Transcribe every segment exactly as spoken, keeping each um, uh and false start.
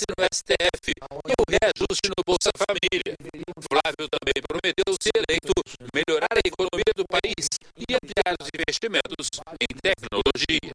base no S T F e o reajuste no Bolsa Família. Flávio também prometeu, se eleito, melhorar a economia do país e ampliar os investimentos em tecnologia.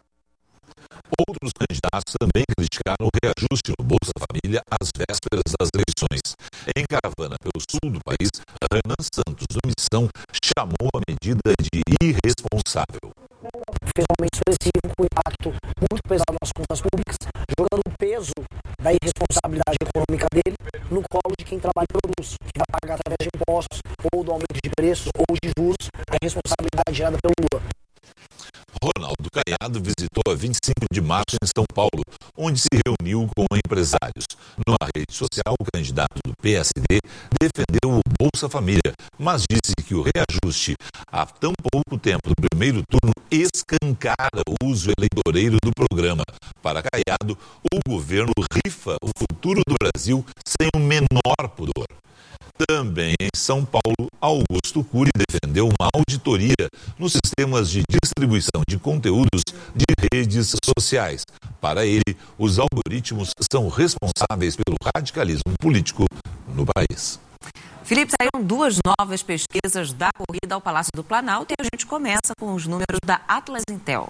Outros candidatos também criticaram o reajuste no Bolsa Família às vésperas das eleições. Em caravana pelo sul do país, Renan Santos, do Missão, chamou a medida de irresponsável. Fez um aumento expressivo com impacto muito pesado nas contas públicas, jogando o peso da irresponsabilidade econômica dele no colo de quem trabalha e produz, que vai pagar através de impostos, ou do aumento de preços, ou de juros, a responsabilidade gerada pelo Lula. Ronaldo Caiado visitou a vinte e cinco de março em São Paulo, onde se reuniu com empresários. Numa rede social, o candidato do P S D defendeu o Bolsa Família, mas disse que o reajuste há tão pouco tempo do primeiro turno escancara o uso eleitoreiro do programa. Para Caiado, o governo rifa o futuro do Brasil sem o menor pudor. Também em São Paulo, Augusto Cury defendeu uma auditoria nos sistemas de distribuição de conteúdos de redes sociais. Para ele, os algoritmos são responsáveis pelo radicalismo político no país. Felipe, saíram duas novas pesquisas da corrida ao Palácio do Planalto e a gente começa com os números da Atlas Intel.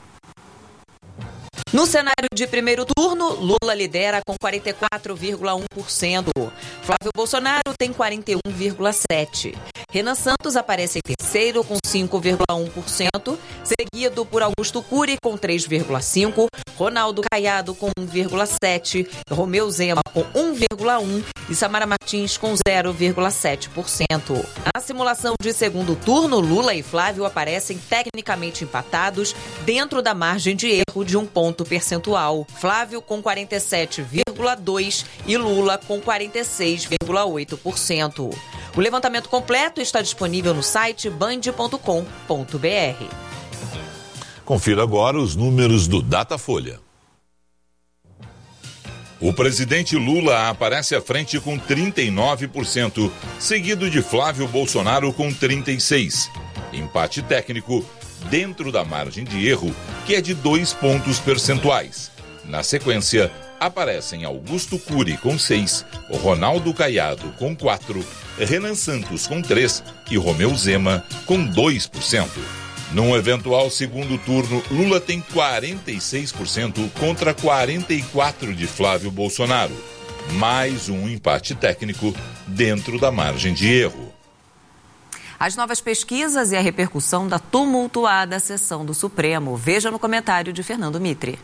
No cenário de primeiro turno, Lula lidera com quarenta e quatro vírgula um por cento. Flávio Bolsonaro tem quarenta e um vírgula sete por cento. Renan Santos aparece em terceiro com cinco vírgula um por cento, seguido por Augusto Cury com três vírgula cinco por cento, Ronaldo Caiado com um vírgula sete por cento, Romeu Zema com um vírgula um por cento e Samara Martins com zero vírgula sete por cento. Na simulação de segundo turno, Lula e Flávio aparecem tecnicamente empatados dentro da margem de erro de um ponto percentual. Flávio com quarenta e sete vírgula dois por cento e Lula com quarenta e seis vírgula oito por cento. O levantamento completo está disponível no site band ponto com ponto b r. Confira agora os números do Datafolha. O presidente Lula aparece à frente com trinta e nove por cento, seguido de Flávio Bolsonaro com trinta e seis por cento. Empate técnico dentro da margem de erro, que é de dois pontos percentuais. Na sequência, aparecem Augusto Cury com seis, Ronaldo Caiado com quatro, Renan Santos com três e Romeu Zema com dois por cento. Num eventual segundo turno, Lula tem quarenta e seis por cento contra quarenta e quatro por cento de Flávio Bolsonaro. Mais um empate técnico dentro da margem de erro. As novas pesquisas e a repercussão da tumultuada sessão do Supremo. Veja no comentário de Fernando Mitre.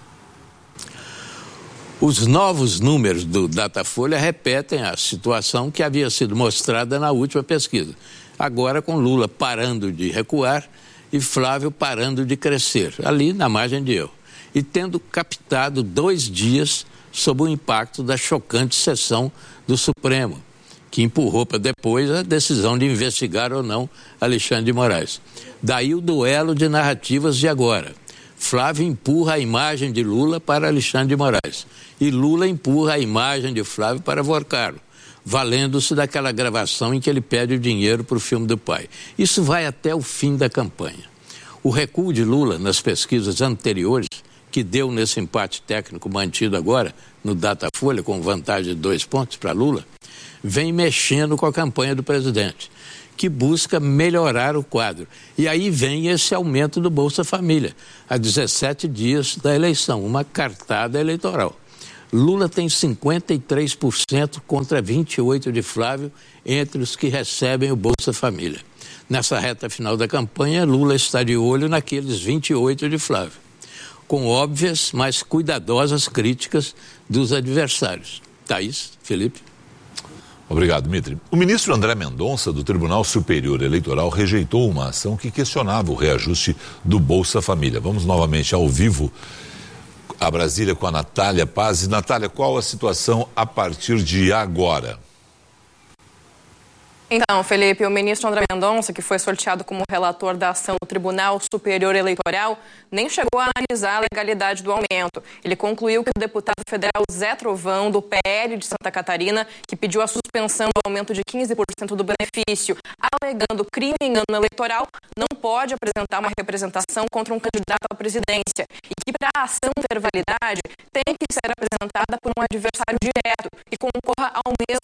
Os novos números do Datafolha repetem a situação que havia sido mostrada na última pesquisa. Agora com Lula parando de recuar e Flávio parando de crescer, ali na margem de erro. E tendo captado dois dias sob o impacto da chocante sessão do Supremo, que empurrou para depois a decisão de investigar ou não Alexandre de Moraes. Daí o duelo de narrativas de agora. Flávio empurra a imagem de Lula para Alexandre de Moraes e Lula empurra a imagem de Flávio para Vorcaro, valendo-se daquela gravação em que ele pede o dinheiro para o filme do pai. Isso vai até o fim da campanha. O recuo de Lula nas pesquisas anteriores, que deu nesse empate técnico mantido agora no Datafolha, com vantagem de dois pontos para Lula, vem mexendo com a campanha do presidente, que busca melhorar o quadro. E aí vem esse aumento do Bolsa Família, a dezessete dias da eleição, uma cartada eleitoral. Lula tem cinquenta e três por cento contra vinte e oito por cento de Flávio entre os que recebem o Bolsa Família. Nessa reta final da campanha, Lula está de olho naqueles vinte e oito por cento de Flávio, com óbvias, mas cuidadosas críticas dos adversários. Thaís, Felipe. Obrigado, Mitre. O ministro André Mendonça, do Tribunal Superior Eleitoral, rejeitou uma ação que questionava o reajuste do Bolsa Família. Vamos novamente ao vivo a Brasília com a Natália Paz. Natália, qual a situação a partir de agora? Então, Felipe, o ministro André Mendonça, que foi sorteado como relator da ação do Tribunal Superior Eleitoral, nem chegou a analisar a legalidade do aumento. Ele concluiu que o deputado federal Zé Trovão, do P L de Santa Catarina, que pediu a suspensão do aumento de quinze por cento do benefício, alegando crime e engano eleitoral, não pode apresentar uma representação contra um candidato à presidência e que, para a ação ter validade, tem que ser apresentada por um adversário direto que concorra ao mesmo